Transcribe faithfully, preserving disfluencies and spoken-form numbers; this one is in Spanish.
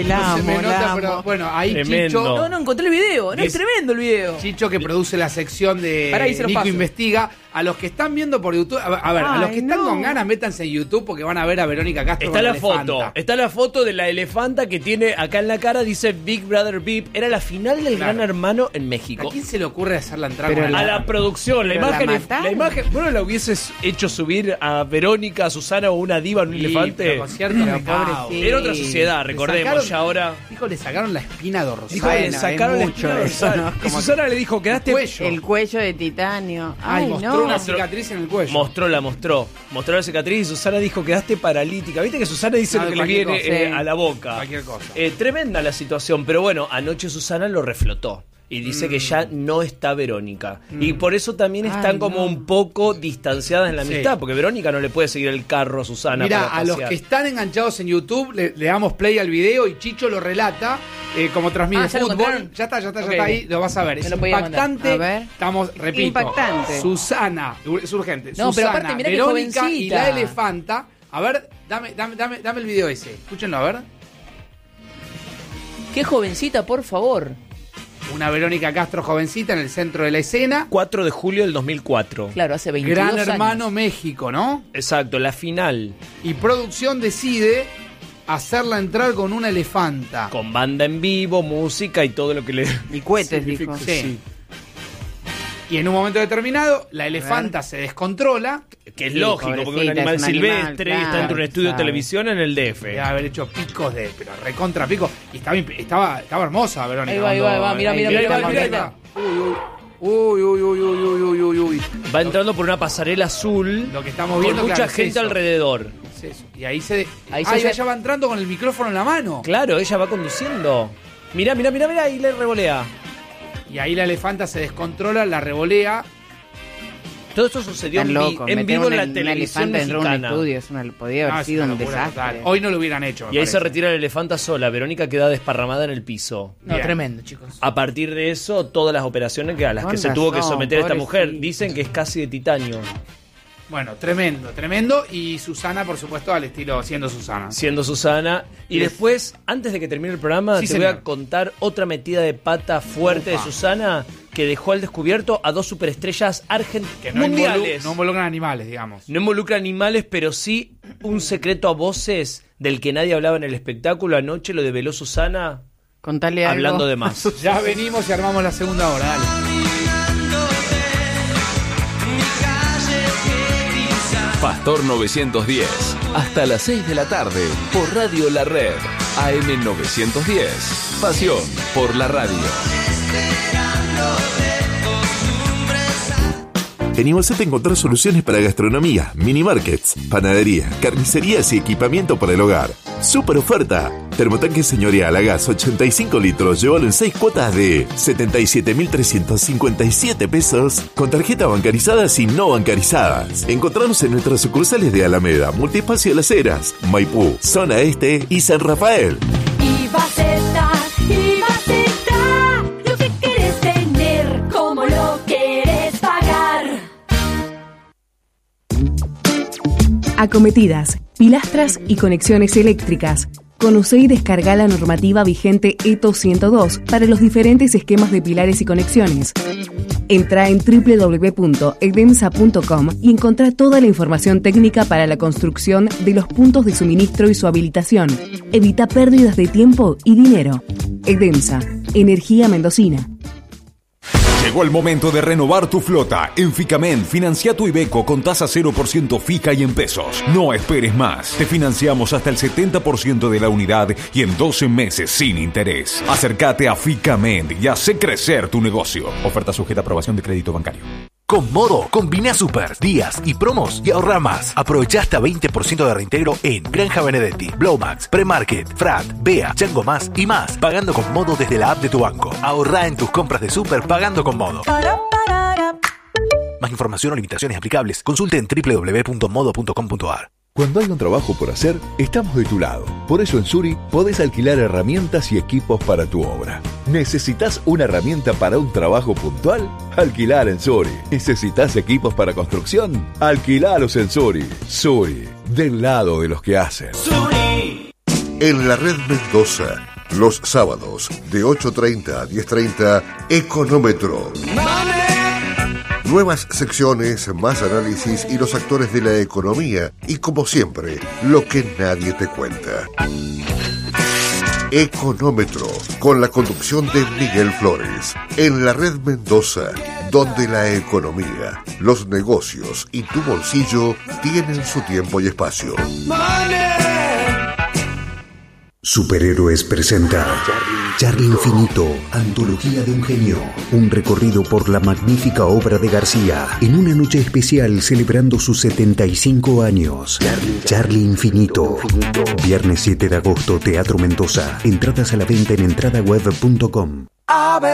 La No se me amo, nota, la pero amo. bueno, ahí Tremendo. Chicho, No, no, encontré el video. No, es, Es- tremendo el video. Chicho que produce la sección de Pará, ahí se los Nico paso. Investiga. A los que están viendo por YouTube, a ver, a, ver, a los Ay, que están no. con ganas, métanse en YouTube porque van a ver a Verónica Castro Está con la elefanta. foto, está la foto de la elefanta que tiene acá en la cara, dice Big Brother V I P. Era la final del Claro. Gran Hermano en ¿A México. quién se le ocurre hacerla entrar Pero con A el- la producción, la Pero imagen, la es- mataron. la imagen, bueno, la hubieses hecho subir a Verónica, a Susana o una diva en un Sí, elefante. pero con cierto Pero recaudo. pobrecito. Era otra sociedad, Le recordemos, sacaron- ya ahora. Hijo, le sacaron la espina dorsal. Dijo, le Bueno, sacaron es la mucho espina eso, dorsal. ¿no? Y Como Susana le dijo, quedaste. Cuello. El cuello de titanio. Ay, Ay, mostró no. una cicatriz en el cuello. Mostró, la mostró. Mostró la cicatriz y Susana dijo, quedaste paralítica. Viste que Susana dice No, lo de que le cualquier viene cosa. eh, Sí. a la boca. Cualquier cosa. Eh, tremenda la situación, pero bueno, anoche Susana lo reflotó. Y dice que ya no está Verónica. Y por eso también están Ay, como no. un poco distanciadas en la Sí. amistad, porque Verónica no le puede seguir el carro a Susana. Mira, para a los pasear. que están enganchados en YouTube, le, le damos play al video y Chicho lo relata eh, como transmite Ah, ¿ya lo fútbol. encontraron? Ya está, ya está, ya Ok. está ahí, lo vas a ver. Me Es lo podía impactante. mandar. A ver. Estamos, repito. Impactante. Susana, es urgente. No, pero Susana, aparte, mirá qué Verónica y jovencita. la elefanta. A ver, dame, dame, dame, dame el video ese. Escúchenlo, a ver. Qué jovencita, por favor. Una Verónica Castro jovencita en el centro de la escena. cuatro de julio del dos mil cuatro. Claro, hace veintidós Gran años. Hermano México, ¿no? Exacto, la final. Y producción decide hacerla entrar con una elefanta. Con banda en vivo, música y todo lo que le... Y cohetes, significa. dijo. Sí. Y en un momento determinado, la elefanta se descontrola. Que es Sí, lógico, porque es un pobrecita, animal es un animal, silvestre y está claro, dentro de un estudio de sabe. televisión en el D F. Debe haber hecho picos de. Pero recontra picos. Y estaba, imp- estaba, estaba hermosa, Verónica. Ahí va, ahí va, ahí va, cuando- mira, mira, ahí mira, va, mira, ahí mira. va. Uy, uy, uy, uy, uy, uy, uy, uy. Va entrando por una pasarela azul. Lo que estamos viendo, con mucha claro, es gente eso. alrededor. Es eso. Y ahí se. Ahí Ahí se- ella va entrando con el micrófono en la mano. Claro, ella va conduciendo. Mirá, mirá, mirá, mirá, y le revolea. Y ahí la elefanta se descontrola, la revolea. Todo eso sucedió en, Están vi- locos. en meter vivo en una- la una televisión elefanta dentro de un mexicana. estudio, es una, podría haber No, es sido una un locura desastre. total. Hoy no lo hubieran hecho. me Y ahí se parece. retira la elefanta sola. Verónica queda desparramada en el piso. No, Bien. tremendo, chicos. A partir de eso, todas las operaciones que a las Con que se tuvo que razón, someter esta mujer pobrecita. dicen que es casi de titanio. Bueno, tremendo, tremendo. Y Susana, por supuesto, al estilo siendo Susana. Siendo Susana. Y Y des- después, antes de que termine el programa, Sí, te voy señor. a contar otra metida de pata fuerte Ufa. de Susana que dejó al descubierto a dos superestrellas argentinas Que no, involu- mundiales. no involucran animales, digamos. No involucra animales, pero sí un secreto a voces del que nadie hablaba en el espectáculo. Anoche lo develó Susana Contale algo. hablando de más. Ya venimos y armamos la segunda hora, dale. Pastor novecientos diez. Hasta las seis de la tarde por Radio La Red. A M novecientos diez. Pasión por la radio. En Imoset encontrás soluciones para gastronomía, mini markets, panadería, carnicerías y equipamiento para el hogar. ¡Super oferta! Termotanque señorial a gas ochenta y cinco litros, llévalo en seis cuotas de setenta y siete mil trescientos cincuenta y siete pesos con tarjeta bancarizadas y no bancarizadas. Encontranos en nuestras sucursales de Alameda, Multiespacio Las Heras, Maipú, Zona Este y San Rafael. Y Baceta, y Baceta, lo que querés tener, como lo querés pagar. Acometidas, pilastras y conexiones eléctricas. Conoce y descarga la normativa vigente E T O ciento dos para los diferentes esquemas de pilares y conexiones. Entra en doble u doble u doble u punto edemsa punto com y encontrá toda la información técnica para la construcción de los puntos de suministro y su habilitación. Evita pérdidas de tiempo y dinero. Edemsa, energía mendocina. Llegó el momento de renovar tu flota. En Ficamen, financia tu Iveco con tasa cero por ciento fija y en pesos. No esperes más. Te financiamos hasta el setenta por ciento de la unidad y en doce meses sin interés. Acércate a Ficamen y hace crecer tu negocio. Oferta sujeta a aprobación de crédito bancario. Con Modo, combina super, días y promos y ahorra más. Aprovecha hasta veinte por ciento de reintegro en Granja Benedetti, Blowmax, Premarket, Frat, Bea, Chango Más y más. Pagando con Modo desde la app de tu banco. Ahorra en tus compras de super pagando con Modo. Más información o limitaciones aplicables, consulte en doble u doble u doble u punto modo punto com punto a r. Cuando hay un trabajo por hacer, estamos de tu lado. Por eso en Suri podés alquilar herramientas y equipos para tu obra. ¿Necesitas una herramienta para un trabajo puntual? Alquilar en Suri. ¿Necesitas equipos para construcción? Alquilalos en Suri. Suri, del lado de los que hacen. En la red Mendoza Los sábados de ocho treinta a diez treinta, Económetro. Nuevas secciones, más análisis y los actores de la economía. Y como siempre, lo que nadie te cuenta. Económetro, con la conducción de Miguel Flores. En la Red Mendoza, donde la economía, los negocios y tu bolsillo tienen su tiempo y espacio. Superhéroes presenta Charlie Infinito, antología de un genio. Un recorrido por la magnífica obra de García en una noche especial celebrando sus setenta y cinco años. Charlie Infinito. Viernes siete de agosto, Teatro Mendoza. Entradas a la venta en entradaweb punto com.